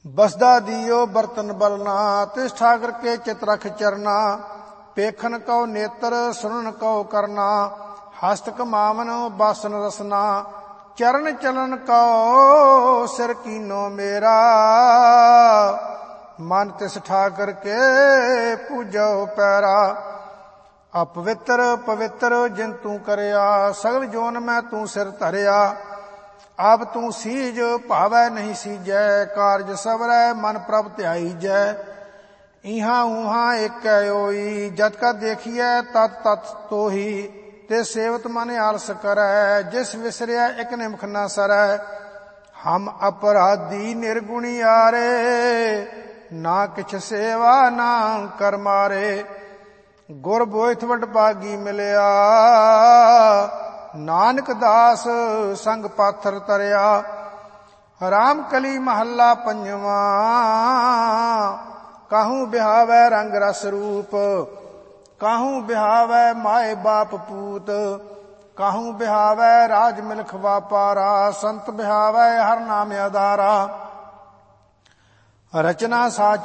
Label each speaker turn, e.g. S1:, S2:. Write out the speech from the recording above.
S1: बसदा दियो बर्तन बलना, तिस ठाकर के चित रख चरना। पेखन कौ नेत्र सुनन कौ करना, हस्त कमावन बासन रसना। चरण चलन कौ सिर कीनो मेरा, मन तिस ठाकर के पूजो पैरा। अपवित्र पवित्र जिन तू करया, सगल जोन मैं तू सिर धरया। अब तू सीज भावै नहीं सीजै, कारज सबरै मन प्रभ ध्याईजै। इहाँ उहाँ एक ओई, जत का देखिए तत तत तोही। ते सेवत मन आलस करै, जिस विसरिया एक निमख न सरै। हम अपराधी निर्गुणी आरे, ना किछ सेवा ना कर मारे। गुर बोइथ वड भागी मिलिया, नानक दास संग पाथर तरया। राम कली महला पंजवा, काहू बिहावै रंग रस रूप। काहू बिहावै माए बाप पूत, काहू बिहावै राज मिलख वापारा। संत बिहावै हर नाम आधारा, रचना साच